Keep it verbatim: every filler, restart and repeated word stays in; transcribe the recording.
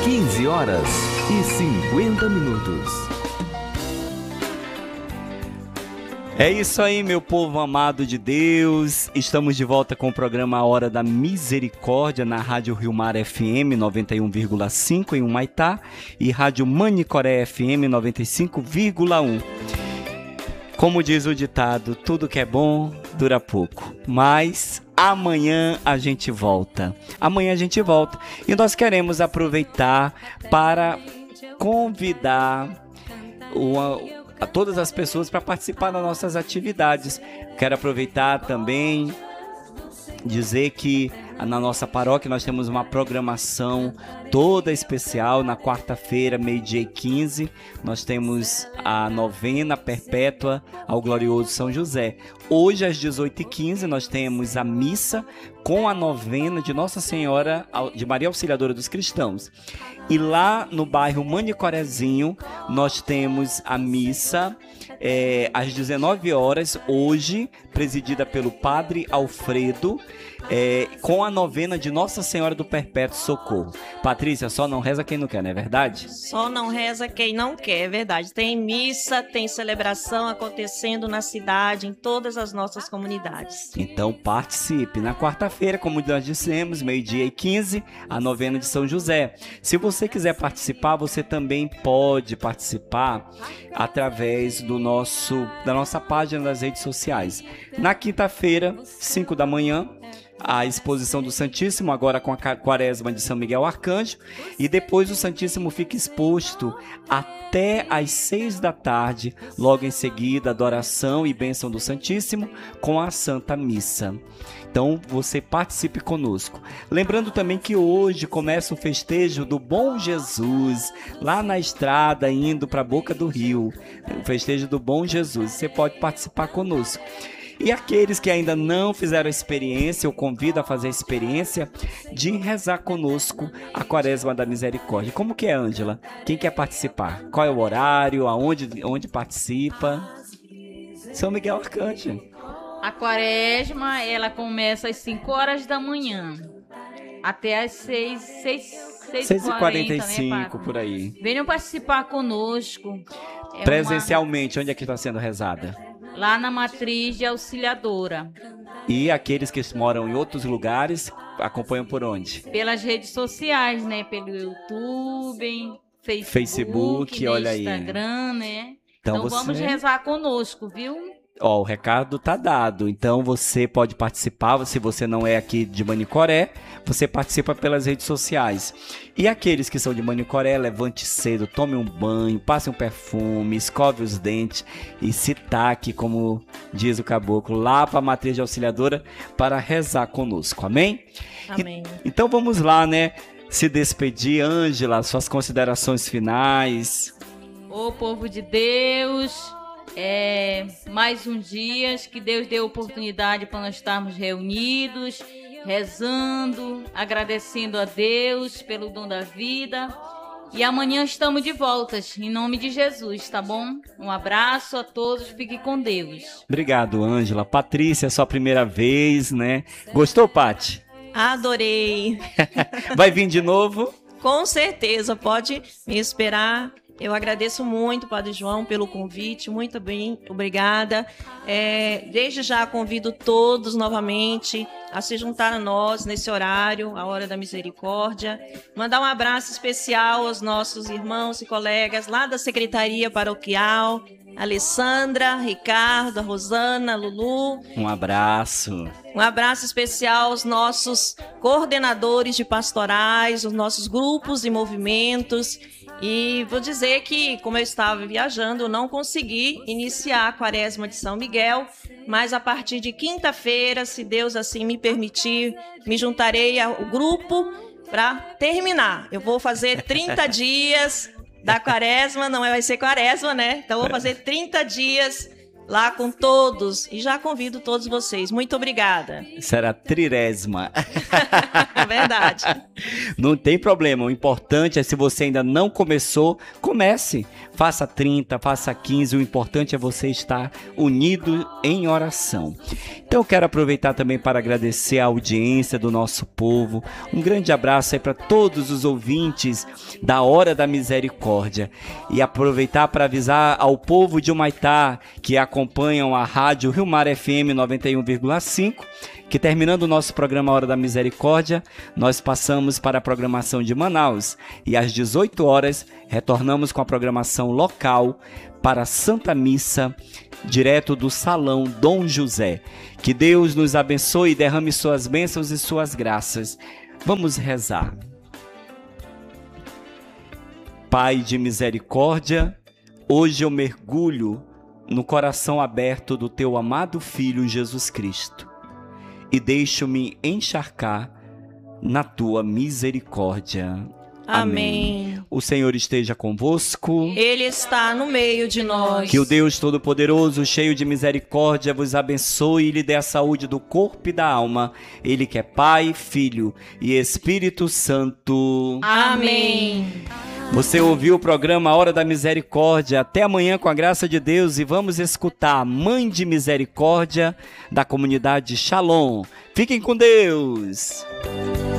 quinze horas e cinquenta minutos. É isso aí, meu povo amado de Deus. Estamos de volta com o programa A Hora da Misericórdia na Rádio Rio Mar F M noventa e um vírgula cinco em Humaitá e Rádio Manicoré F M noventa e cinco vírgula um. Como diz o ditado, tudo que é bom dura pouco, mas amanhã a gente volta. Amanhã a gente volta e nós queremos aproveitar para convidar uma, a todas as pessoas para participar das nossas atividades. Quero aproveitar também dizer que na nossa paróquia nós temos uma programação toda especial. Na quarta-feira, meio-dia e quinze, nós temos a novena perpétua ao glorioso São José. Hoje, às dezoito e quinze, nós temos a missa com a novena de Nossa Senhora de Maria Auxiliadora dos Cristãos. E lá no bairro Manicorezinho, nós temos a missa é, às dezenove horas, hoje, presidida pelo Padre Alfredo, é, com a novena de Nossa Senhora do Perpétuo Socorro. Patrícia, só não reza quem não quer, não é verdade? Só não reza quem não quer, é verdade. Tem missa, tem celebração acontecendo na cidade, em todas as nossas comunidades. Então participe. Na quarta-feira, como nós dissemos, meio-dia e quinze, a novena de São José. Se você quiser participar, você também pode participar através do nosso, da nossa página nas redes sociais. Na quinta-feira, cinco da manhã, a exposição do Santíssimo, agora com a quaresma de São Miguel Arcanjo, e depois o Santíssimo fica exposto até às seis da tarde, logo em seguida, adoração e bênção do Santíssimo com a Santa Missa. Então, você participe conosco. Lembrando também que hoje começa o festejo do Bom Jesus, lá na estrada, indo para a Boca do Rio. O festejo do Bom Jesus. Você pode participar conosco. E aqueles que ainda não fizeram a experiência, eu convido a fazer a experiência de rezar conosco a Quaresma da Misericórdia. Como que é, Ângela? Quem quer participar? Qual é o horário? Aonde onde participa? São Miguel Arcanjo. A Quaresma, ela começa às cinco horas da manhã, até às seis, seis, seis, seis e quarenta e cinco, né, por aí. Venham participar conosco. É Presencialmente, uma... onde é que está sendo rezada? Lá na Matriz de Auxiliadora. E aqueles que moram em outros lugares, acompanham por onde? Pelas redes sociais, né? Pelo YouTube, Facebook, Facebook, né? olha aí. Instagram, né? Então, então você... vamos rezar conosco, viu? Ó, o recado tá dado. Então você pode participar. Se você não é aqui de Manicoré, você participa pelas redes sociais. E aqueles que são de Manicoré, levante cedo, tome um banho, passe um perfume, escove os dentes e se taque, como diz o caboclo, lá para a Matriz de Auxiliadora para rezar conosco. Amém? Amém. E, então vamos lá, né? Se despedir. Ângela, suas considerações finais. Ô povo de Deus... É, mais um dia que Deus deu oportunidade para nós estarmos reunidos, rezando, agradecendo a Deus pelo dom da vida. E amanhã estamos de volta, em nome de Jesus, tá bom? Um abraço a todos, fiquem com Deus. Obrigado, Ângela. Patrícia, é sua primeira vez, né? Gostou, Paty? Adorei. Vai vir de novo? Com certeza, pode me esperar. Eu agradeço muito, Padre João, pelo convite, muito bem, obrigada. É, desde já convido todos novamente a se juntar a nós nesse horário, a Hora da Misericórdia. Mandar um abraço especial aos nossos irmãos e colegas lá da Secretaria Paroquial, Alessandra, Ricardo, a Rosana, a Lulu. Um abraço. Um abraço especial aos nossos coordenadores de pastorais, os nossos grupos e movimentos. E vou dizer que, como eu estava viajando, eu não consegui iniciar a Quaresma de São Miguel, mas a partir de quinta-feira, se Deus assim me permitir, me juntarei ao grupo para terminar. Eu vou fazer trinta dias da Quaresma, não vai ser Quaresma, né? Então eu vou fazer trinta dias lá com todos e já convido todos vocês. Muito obrigada. Será trigésima. É verdade. Não tem problema, o importante é, se você ainda não começou, comece. Faça trinta, faça quinze, o importante é você estar unido em oração. Então eu quero aproveitar também para agradecer a audiência do nosso povo. Um grande abraço aí para todos os ouvintes da Hora da Misericórdia. E aproveitar para avisar ao povo de Humaitá que acompanham a rádio Rio Mar F M noventa e um vírgula cinco, que terminando o nosso programa Hora da Misericórdia, nós passamos para a programação de Manaus e às dezoito horas retornamos com a programação local para a Santa Missa, direto do Salão Dom José. Que Deus nos abençoe e derrame suas bênçãos e suas graças. Vamos rezar. Pai de misericórdia, hoje eu mergulho no coração aberto do teu amado Filho Jesus Cristo e deixo-me encharcar na tua misericórdia. Amém. Amém. O Senhor esteja convosco. Ele está no meio de nós. Que o Deus Todo-Poderoso, cheio de misericórdia, vos abençoe e lhe dê a saúde do corpo e da alma. Ele que é Pai, Filho e Espírito Santo. Amém. Você ouviu o programa Hora da Misericórdia. Até amanhã com a graça de Deus e vamos escutar a Mãe de Misericórdia da comunidade Shalom. Fiquem com Deus.